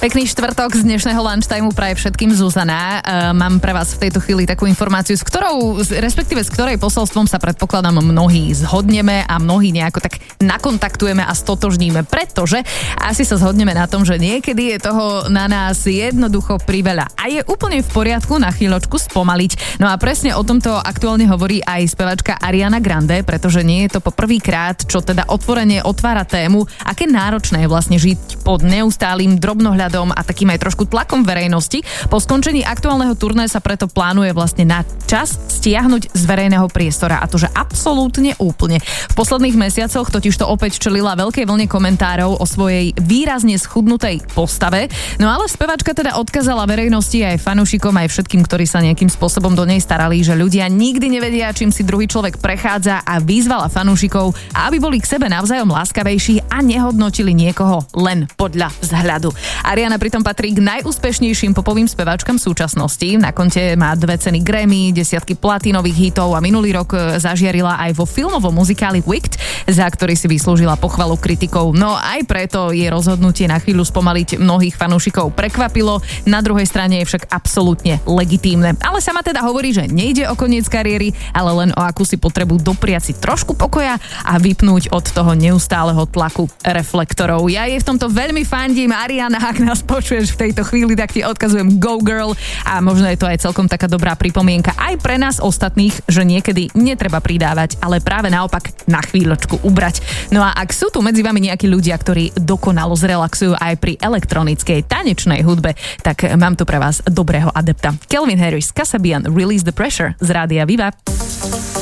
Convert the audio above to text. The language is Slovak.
Pekný štvrtok z dnešného lunchtimeu praje všetkým Zuzana. Mám pre vás v tejto chvíli takú informáciu, s ktorej posolstvom sa predpokladám mnohí zhodneme a mnohí nejako tak nakontaktujeme a stotožníme, pretože asi sa zhodneme na tom, že niekedy je toho na nás jednoducho priveľa a je úplne v poriadku na chvíľočku spomaliť. No a presne o tomto aktuálne hovorí aj spevačka Ariana Grande, pretože nie je to poprvýkrát, čo teda otvorene otvára tému, aké náročné je vlastne žiť pod neustálým drobnohľadom a takým aj trošku tlakom verejnosti. Po skončení aktuálneho turné sa preto plánuje vlastne na čas stiahnuť z verejného priestora, a to že absolútne úplne. V posledných mesiacoch totiž to opäť čelila veľkej vlne komentárov o svojej výrazne schudnutej postave. No ale spevačka teda odkázala verejnosti aj fanúšikom, aj všetkým, ktorí sa nejakým spôsobom do nej starali, že ľudia nikdy nevedia, čím si druhý človek prechádza, a vyzvala fanúšikov, aby boli k sebe navzájom láskavejší a nehodnotili niekoho len podľa vzhľadu. Ariana pritom patrí k najúspešnejším popovým speváčkam súčasnosti. Na konte má 2 ceny Grammy, 10 platinových hitov a minulý rok zažiarila aj vo filmovom muzikáli Wicked, za ktorý si vyslúžila pochvalu kritikov. No aj preto je rozhodnutie na chvíľu spomaliť mnohých fanúšikov prekvapilo, na druhej strane je však absolútne legitímne. Ale sama teda hovorí, že nejde o koniec kariéry, ale len o akúsi potrebu dopriať si trošku pokoja a vypnúť od toho neustáleho tlaku reflektorov. Ja jej v tomto veľmi fandím. Ariana, ak nás počuješ v tejto chvíli, tak ti odkazujem Go Girl, a možno je to aj celkom taká dobrá pripomienka aj pre nás ostatných, že niekedy netreba pridávať, ale práve naopak na chvíľočku ubrať. No a ak sú tu medzi vami nejakí ľudia, ktorí dokonalo zrelaxujú aj pri elektronickej tanečnej hudbe, tak mám tu pre vás dobrého adepta. Calvin Harris, Kasabian, Release the Pressure z Rádia Viva.